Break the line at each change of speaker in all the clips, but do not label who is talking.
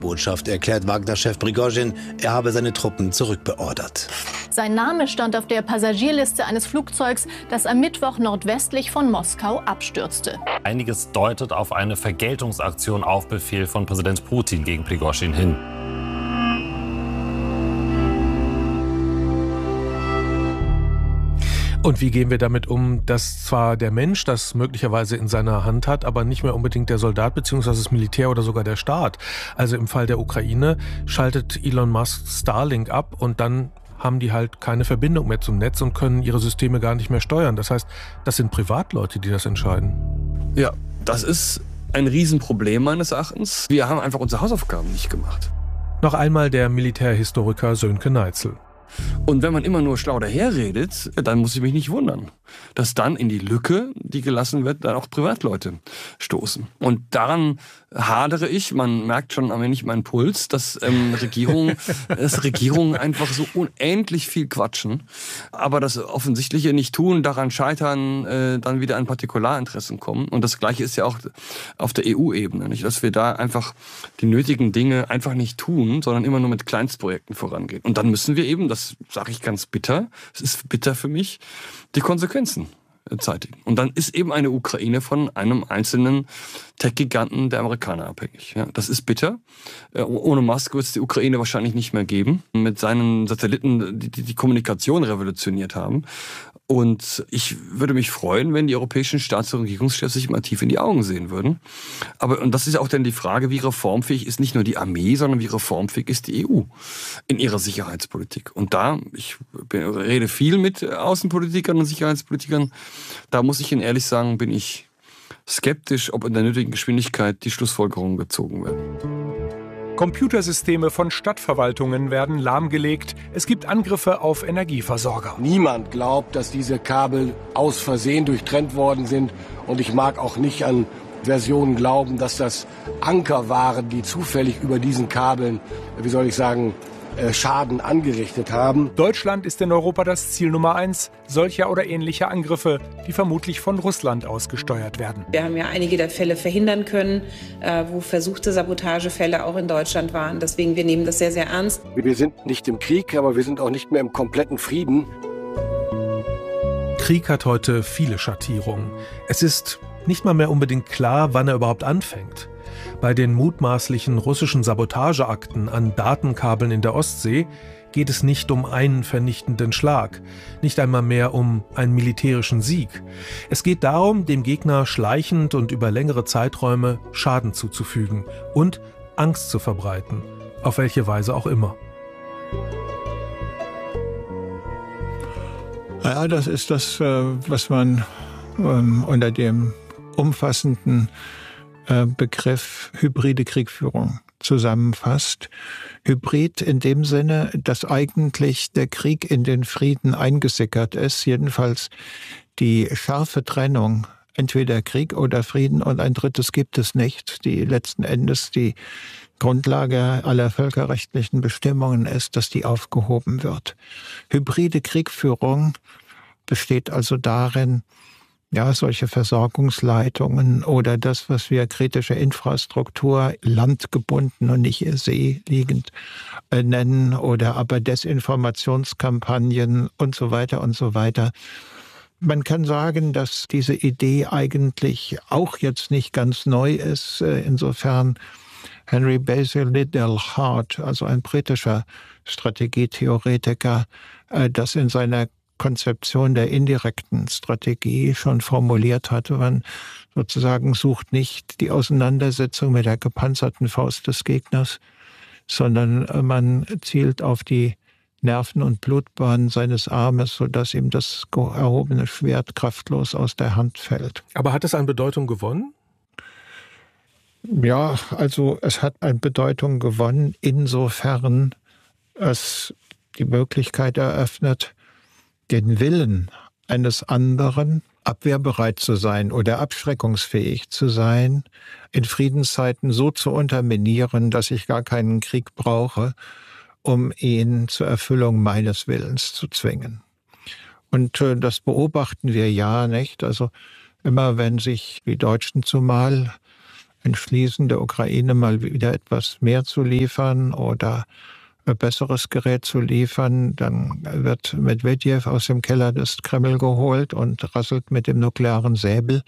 Botschaft erklärt Wagner-Chef Prigozhin, er habe seine Truppen zurückbeordert.
Sein Name stand auf der Passagierliste eines Flugzeugs, das am Mittwoch nordwestlich von Moskau abstürzte.
Einiges deutet auf eine Vergeltungsaktion auf Befehl von Präsident Putin gegen Prigozhin hin.
Und wie gehen wir damit um, dass zwar der Mensch das möglicherweise in seiner Hand hat, aber nicht mehr unbedingt der Soldat bzw. das Militär oder sogar der Staat? Also im Fall der Ukraine schaltet Elon Musk Starlink ab und dann haben die halt keine Verbindung mehr zum Netz und können ihre Systeme gar nicht mehr steuern. Das heißt, das sind Privatleute, die das entscheiden.
Ja, das ist ein Riesenproblem meines Erachtens. Wir haben einfach unsere Hausaufgaben nicht gemacht.
Noch einmal der Militärhistoriker Sönke Neitzel.
Und wenn man immer nur schlau daherredet, dann muss ich mich nicht wundern, dass dann in die Lücke, die gelassen wird, dann auch Privatleute stoßen. Und daran hadere ich. Man merkt schon am Ende meinen Puls, dass Regierungen einfach so unendlich viel quatschen, aber das Offensichtliche nicht tun, daran scheitern, dann wieder an Partikularinteressen kommen. Und das Gleiche ist ja auch auf der EU-Ebene, nicht? Dass wir da einfach die nötigen Dinge einfach nicht tun, sondern immer nur mit Kleinstprojekten vorangehen. Und dann müssen wir eben, das sage ich ganz bitter, es ist bitter für mich, die Konsequenzen zeitigen. Und dann ist eben eine Ukraine von einem einzelnen Tech-Giganten der Amerikaner abhängig. Ja, das ist bitter. Ohne Musk wird es die Ukraine wahrscheinlich nicht mehr geben. Mit seinen Satelliten, die Kommunikation revolutioniert haben. Und ich würde mich freuen, wenn die europäischen Staats- und Regierungschefs sich mal tief in die Augen sehen würden. Und das ist auch dann die Frage, wie reformfähig ist nicht nur die Armee, sondern wie reformfähig ist die EU in ihrer Sicherheitspolitik. Und ich rede viel mit Außenpolitikern und Sicherheitspolitikern, da muss ich Ihnen ehrlich sagen, bin ich skeptisch, ob in der nötigen Geschwindigkeit die Schlussfolgerungen gezogen werden.
Computersysteme von Stadtverwaltungen werden lahmgelegt. Es gibt Angriffe auf Energieversorger.
Niemand glaubt, dass diese Kabel aus Versehen durchtrennt worden sind. Und ich mag auch nicht an Versionen glauben, dass das Anker waren, die zufällig über diesen Kabeln, Schaden angerichtet haben.
Deutschland ist in Europa das Ziel Nummer 1 solcher oder ähnlicher Angriffe, die vermutlich von Russland ausgesteuert werden.
Wir haben ja einige der Fälle verhindern können, wo versuchte Sabotagefälle auch in Deutschland waren. Deswegen, wir nehmen das sehr, sehr ernst.
Wir sind nicht im Krieg, aber wir sind auch nicht mehr im kompletten Frieden.
Krieg hat heute viele Schattierungen. Es ist nicht mal mehr unbedingt klar, wann er überhaupt anfängt. Bei den mutmaßlichen russischen Sabotageakten an Datenkabeln in der Ostsee geht es nicht um einen vernichtenden Schlag, nicht einmal mehr um einen militärischen Sieg. Es geht darum, dem Gegner schleichend und über längere Zeiträume Schaden zuzufügen und Angst zu verbreiten, auf welche Weise auch immer.
Ja, das ist das, was man unter dem umfassenden Begriff hybride Kriegführung zusammenfasst. Hybrid in dem Sinne, dass eigentlich der Krieg in den Frieden eingesickert ist, jedenfalls die scharfe Trennung, entweder Krieg oder Frieden und ein drittes gibt es nicht, die letzten Endes die Grundlage aller völkerrechtlichen Bestimmungen ist, dass die aufgehoben wird. Hybride Kriegführung besteht also darin, solche Versorgungsleitungen oder das, was wir kritische Infrastruktur landgebunden und nicht seeliegend nennen oder aber Desinformationskampagnen und so weiter und so weiter. Man kann sagen, dass diese Idee eigentlich auch jetzt nicht ganz neu ist. Insofern Henry Basil Liddell Hart, also ein britischer Strategietheoretiker, das in seiner Konzeption der indirekten Strategie schon formuliert hatte. Man sozusagen sucht nicht die Auseinandersetzung mit der gepanzerten Faust des Gegners, sondern man zielt auf die Nerven- und Blutbahnen seines Armes, sodass ihm das erhobene Schwert kraftlos aus der Hand fällt.
Aber hat es an Bedeutung gewonnen?
Ja, also es hat an Bedeutung gewonnen, insofern es die Möglichkeit eröffnet, den Willen eines anderen, abwehrbereit zu sein oder abschreckungsfähig zu sein, in Friedenszeiten so zu unterminieren, dass ich gar keinen Krieg brauche, um ihn zur Erfüllung meines Willens zu zwingen. Und das beobachten wir ja, nicht? Also immer wenn sich die Deutschen zumal entschließen, der Ukraine mal wieder etwas mehr zu liefern oder besseres Gerät zu liefern, dann wird Medwedew aus dem Keller des Kreml geholt und rasselt mit dem nuklearen Säbel.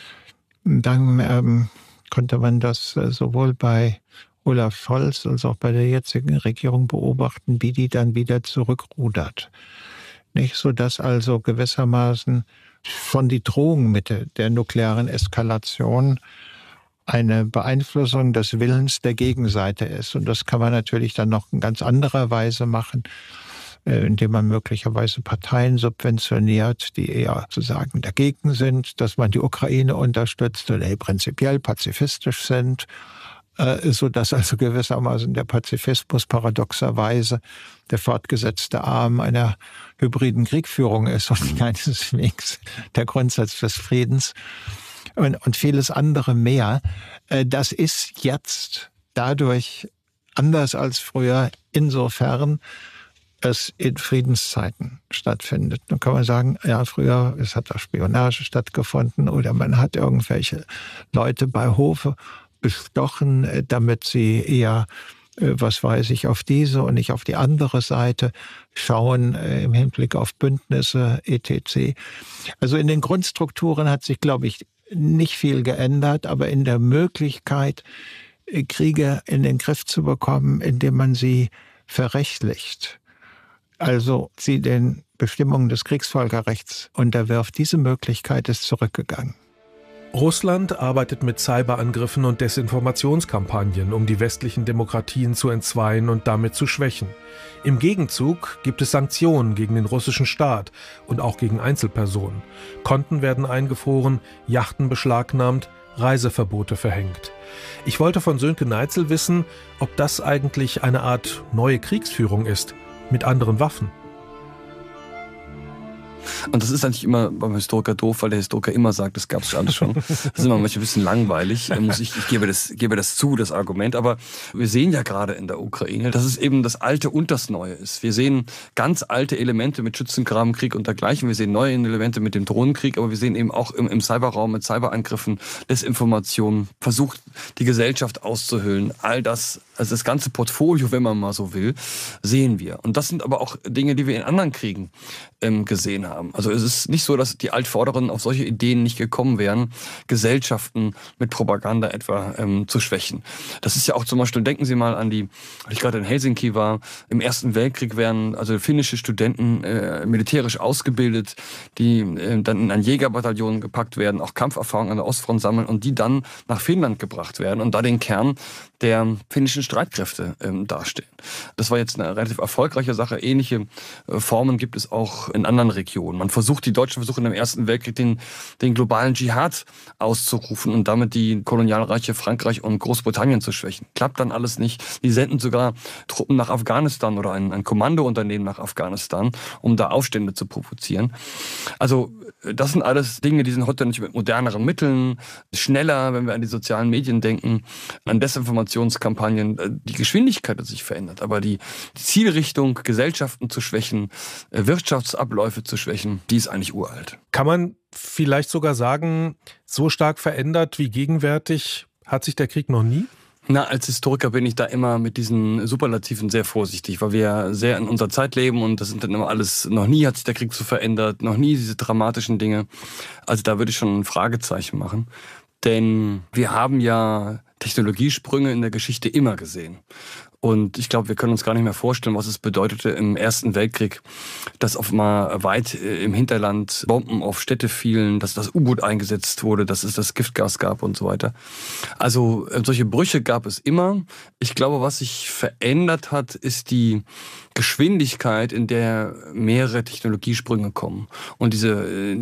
Dann konnte man das sowohl bei Olaf Scholz als auch bei der jetzigen Regierung beobachten, wie die dann wieder zurückrudert. Nicht so, dass also gewissermaßen schon die Drohung mit der nuklearen Eskalation eine Beeinflussung des Willens der Gegenseite ist. Und das kann man natürlich dann noch in ganz anderer Weise machen, indem man möglicherweise Parteien subventioniert, die eher sozusagen dagegen sind, dass man die Ukraine unterstützt oder prinzipiell pazifistisch sind, sodass also gewissermaßen der Pazifismus paradoxerweise der fortgesetzte Arm einer hybriden Kriegführung ist und keineswegs der Grundsatz des Friedens. Und vieles andere mehr. Das ist jetzt dadurch anders als früher, insofern es in Friedenszeiten stattfindet. Dann kann man sagen, ja, früher es hat auch Spionage stattgefunden oder man hat irgendwelche Leute bei Hofe bestochen, damit sie eher, was weiß ich, auf diese und nicht auf die andere Seite schauen im Hinblick auf Bündnisse, etc. Also in den Grundstrukturen hat sich, glaube ich, nicht viel geändert, aber in der Möglichkeit, Kriege in den Griff zu bekommen, indem man sie verrechtlicht, also sie den Bestimmungen des Kriegsvölkerrechts unterwirft, diese Möglichkeit ist zurückgegangen.
Russland arbeitet mit Cyberangriffen und Desinformationskampagnen, um die westlichen Demokratien zu entzweien und damit zu schwächen. Im Gegenzug gibt es Sanktionen gegen den russischen Staat und auch gegen Einzelpersonen. Konten werden eingefroren, Yachten beschlagnahmt, Reiseverbote verhängt. Ich wollte von Sönke Neitzel wissen, ob das eigentlich eine Art neue Kriegsführung ist, mit anderen Waffen.
Und das ist eigentlich immer beim Historiker doof, weil der Historiker immer sagt, das gab es alles schon. Das ist immer manchmal ein bisschen langweilig. Ich gebe das zu, das Argument. Aber wir sehen ja gerade in der Ukraine, dass es eben das Alte und das Neue ist. Wir sehen ganz alte Elemente mit Schützengrabenkrieg und dergleichen. Wir sehen neue Elemente mit dem Drohnenkrieg. Aber wir sehen eben auch im Cyberraum mit Cyberangriffen, Desinformation, versucht, die Gesellschaft auszuhöhlen. All das, also das ganze Portfolio, wenn man mal so will, sehen wir. Und das sind aber auch Dinge, die wir in anderen Kriegen gesehen haben. Also es ist nicht so, dass die Altvorderen auf solche Ideen nicht gekommen wären, Gesellschaften mit Propaganda etwa zu schwächen. Das ist ja auch zum Beispiel, denken Sie mal an als ich gerade in Helsinki war, im Ersten Weltkrieg werden also finnische Studenten militärisch ausgebildet, die dann in ein Jägerbataillon gepackt werden, auch Kampferfahrung an der Ostfront sammeln und die dann nach Finnland gebracht werden und da den Kern der finnischen Streitkräfte darstellen. Das war jetzt eine relativ erfolgreiche Sache. Ähnliche Formen gibt es auch in anderen Regionen. Die Deutschen versuchen im Ersten Weltkrieg den globalen Dschihad auszurufen und damit die Kolonialreiche Frankreich und Großbritannien zu schwächen. Klappt dann alles nicht. Die senden sogar Truppen nach Afghanistan oder ein Kommandounternehmen nach Afghanistan, um da Aufstände zu provozieren. Also das sind alles Dinge, die sind heute nicht mit moderneren Mitteln, schneller, wenn wir an die sozialen Medien denken, an Desinformationskampagnen. Die Geschwindigkeit hat sich verändert, aber die Zielrichtung, Gesellschaften zu schwächen, Wirtschaftsabläufe zu schwächen, die ist eigentlich uralt.
Kann man vielleicht sogar sagen, so stark verändert wie gegenwärtig hat sich der Krieg noch nie?
Na, als Historiker bin ich da immer mit diesen Superlativen sehr vorsichtig, weil wir ja sehr in unserer Zeit leben und das sind dann immer alles, noch nie hat sich der Krieg so verändert, noch nie diese dramatischen Dinge. Also da würde ich schon ein Fragezeichen machen. Denn wir haben ja Technologiesprünge in der Geschichte immer gesehen. Und ich glaube, wir können uns gar nicht mehr vorstellen, was es bedeutete im Ersten Weltkrieg, dass auf mal weit im Hinterland Bomben auf Städte fielen, dass das U-Boot eingesetzt wurde, dass es das Giftgas gab und so weiter. Also solche Brüche gab es immer. Ich glaube, was sich verändert hat, ist die Geschwindigkeit, in der mehrere Technologiesprünge kommen. Und diese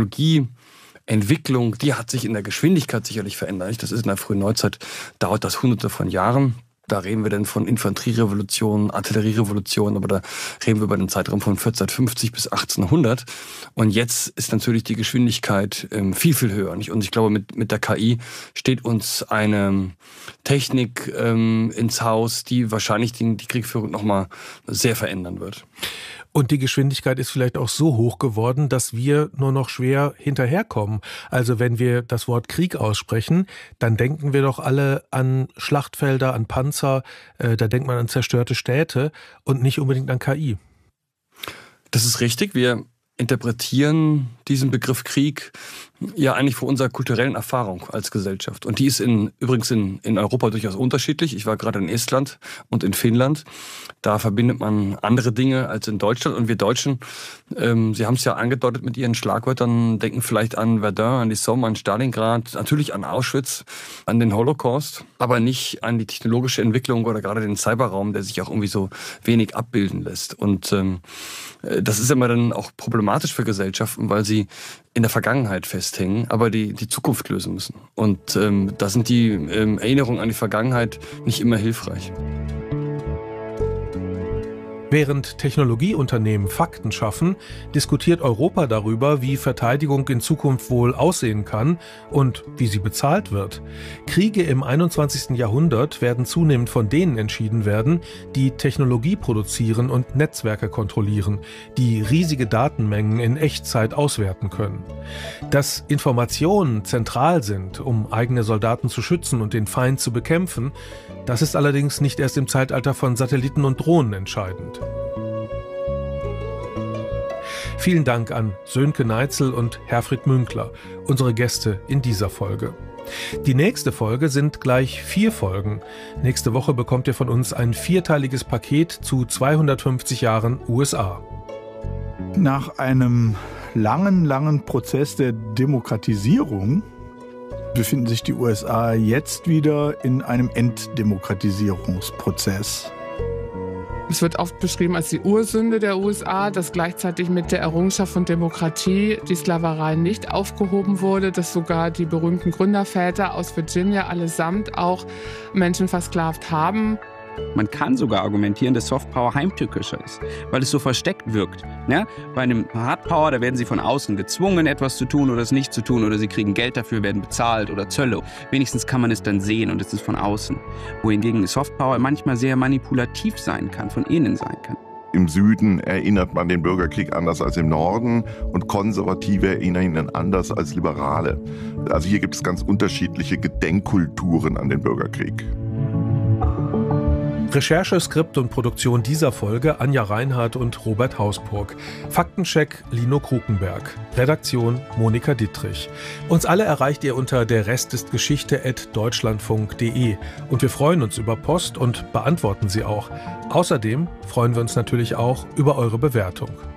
Technologieentwicklung, die hat sich in der Geschwindigkeit sicherlich verändert. Das ist in der frühen Neuzeit, dauert das Hunderte von Jahren. Da reden wir dann von Infanterierevolution, Artillerierevolution, aber da reden wir über den Zeitraum von 1450 bis 1800. Und jetzt ist natürlich die Geschwindigkeit viel, viel höher. Und ich glaube, mit der KI steht uns eine Technik ins Haus, die wahrscheinlich die Kriegführung nochmal sehr verändern wird.
Und die Geschwindigkeit ist vielleicht auch so hoch geworden, dass wir nur noch schwer hinterherkommen. Also wenn wir das Wort Krieg aussprechen, dann denken wir doch alle an Schlachtfelder, an Panzer, da denkt man an zerstörte Städte und nicht unbedingt an KI.
Das ist richtig. Wir interpretieren diesen Begriff Krieg ja eigentlich vor unserer kulturellen Erfahrung als Gesellschaft. Und die ist übrigens in Europa durchaus unterschiedlich. Ich war gerade in Estland und in Finnland. Da verbindet man andere Dinge als in Deutschland. Und wir Deutschen, Sie haben es ja angedeutet mit Ihren Schlagwörtern, denken vielleicht an Verdun, an die Somme, an Stalingrad, natürlich an Auschwitz, an den Holocaust, aber nicht an die technologische Entwicklung oder gerade den Cyberraum, der sich auch irgendwie so wenig abbilden lässt. Und das ist immer dann auch problematisch für Gesellschaften, weil sie in der Vergangenheit festhängen, aber die Zukunft lösen müssen. Und da sind die Erinnerungen an die Vergangenheit nicht immer hilfreich.
Während Technologieunternehmen Fakten schaffen, diskutiert Europa darüber, wie Verteidigung in Zukunft wohl aussehen kann und wie sie bezahlt wird. Kriege im 21. Jahrhundert werden zunehmend von denen entschieden werden, die Technologie produzieren und Netzwerke kontrollieren, die riesige Datenmengen in Echtzeit auswerten können. Dass Informationen zentral sind, um eigene Soldaten zu schützen und den Feind zu bekämpfen, das ist allerdings nicht erst im Zeitalter von Satelliten und Drohnen entscheidend. Vielen Dank an Sönke Neitzel und Herfried Münkler, unsere Gäste in dieser Folge. Die nächste Folge sind gleich 4 Folgen. Nächste Woche bekommt ihr von uns ein 4-teiliges Paket zu 250 Jahren USA.
Nach einem langen Prozess der Demokratisierung befinden sich die USA jetzt wieder in einem Entdemokratisierungsprozess.
Es wird oft beschrieben als die Ursünde der USA, dass gleichzeitig mit der Errungenschaft von Demokratie die Sklaverei nicht aufgehoben wurde, dass sogar die berühmten Gründerväter aus Virginia allesamt auch Menschen versklavt haben.
Man kann sogar argumentieren, dass Softpower heimtückischer ist, weil es so versteckt wirkt. Ja? Bei einem Hardpower, da werden sie von außen gezwungen, etwas zu tun oder es nicht zu tun, oder sie kriegen Geld dafür, werden bezahlt oder Zölle. Wenigstens kann man es dann sehen und es ist von außen. Wohingegen Softpower manchmal sehr manipulativ sein kann, von innen sein kann.
Im Süden erinnert man den Bürgerkrieg anders als im Norden und Konservative erinnern ihn anders als Liberale. Also hier gibt es ganz unterschiedliche Gedenkkulturen an den Bürgerkrieg.
Recherche, Skript und Produktion dieser Folge Anja Reinhardt und Robert Hausburg. Faktencheck Lino Krukenberg. Redaktion Monika Dittrich. Uns alle erreicht ihr unter derrestistgeschichte@deutschlandfunk.de und wir freuen uns über Post und beantworten sie auch. Außerdem freuen wir uns natürlich auch über eure Bewertung.